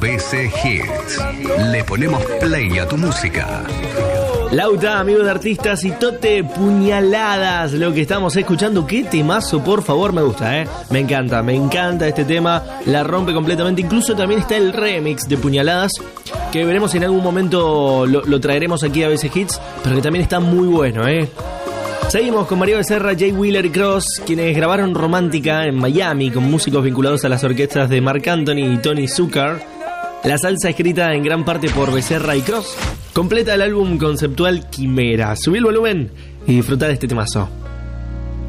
PC Hits. Le ponemos play a tu música. Lauta, amigos de artistas, y Tote Puñaladas, lo que estamos escuchando. Qué temazo, por favor, me gusta, me encanta este tema, la rompe completamente. Incluso también está el remix de Puñaladas, que veremos en algún momento, lo traeremos aquí a veces Hits, pero que también está muy bueno, Seguimos con María Becerra, Jay Wheeler y Cross, quienes grabaron Romántica en Miami con músicos vinculados a las orquestas de Marc Anthony y Tony Zucker. La salsa escrita en gran parte por Becerra y Cross completa el álbum conceptual Quimera. Subí el volumen y disfruta de este temazo.